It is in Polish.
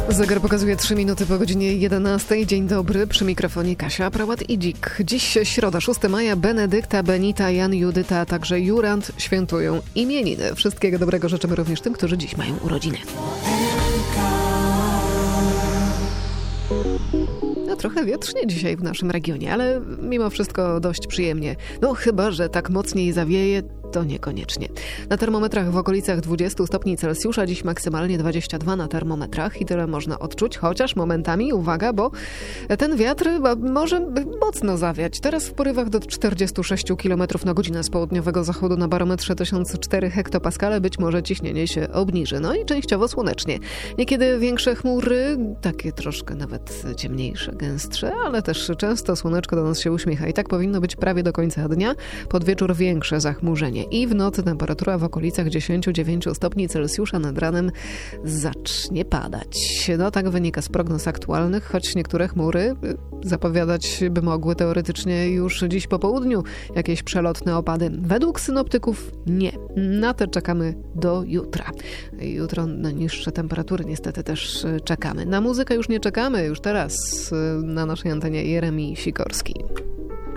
Zegar pokazuje 3 minuty po godzinie 11. Dzień dobry, przy mikrofonie Kasia Prałat-Idzik. Dziś środa, 6 maja, Benedykta, Benita, Jan, Judyta, a także Jurand świętują imieniny. Wszystkiego dobrego życzymy również tym, którzy dziś mają urodziny. No, trochę wietrznie dzisiaj w naszym regionie, ale mimo wszystko dość przyjemnie. No chyba że tak mocniej zawieje, to niekoniecznie. Na termometrach w okolicach 20 stopni Celsjusza, dziś maksymalnie 22 na termometrach i tyle można odczuć, chociaż momentami, uwaga, bo ten wiatr może mocno zawiać. Teraz w porywach do 46 km na godzinę z południowego zachodu na barometrze 1004 hektopaskale, być może ciśnienie się obniży. No i częściowo słonecznie. Niekiedy większe chmury, takie troszkę nawet ciemniejsze, gęstsze, ale też często słoneczko do nas się uśmiecha i tak powinno być prawie do końca dnia. Pod wieczór większe zachmurzenie. I w nocy temperatura w okolicach 10-9 stopni Celsjusza, nad ranem zacznie padać. No tak wynika z prognoz aktualnych, choć niektóre chmury zapowiadać by mogły teoretycznie już dziś po południu jakieś przelotne opady. Według synoptyków nie. Na te czekamy do jutra. Jutro na niższe temperatury niestety też czekamy. Na muzykę już nie czekamy, już teraz na naszej antenie Jeremi Sikorski.